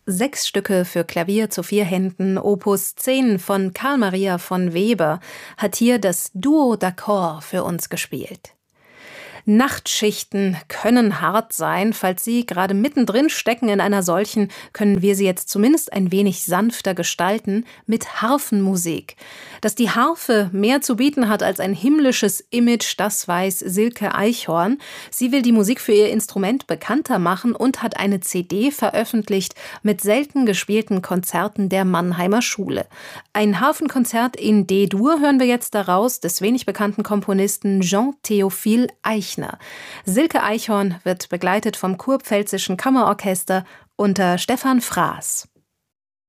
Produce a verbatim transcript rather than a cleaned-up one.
Sechs Stücke für Klavier zu vier Händen, Opus zehn von Carl Maria von Weber, hat hier das Duo d'Accord für uns gespielt. Nachtschichten können hart sein. Falls Sie gerade mittendrin stecken in einer solchen, können wir sie jetzt zumindest ein wenig sanfter gestalten mit Harfenmusik. Dass die Harfe mehr zu bieten hat als ein himmlisches Image, das weiß Silke Eichhorn. Sie will die Musik für ihr Instrument bekannter machen und hat eine C D veröffentlicht mit selten gespielten Konzerten der Mannheimer Schule. Ein Harfenkonzert in D-Dur hören wir jetzt daraus, des wenig bekannten Komponisten Jean-Théophile Eichner. Silke Eichhorn wird begleitet vom Kurpfälzischen Kammerorchester unter Stefan Fraß.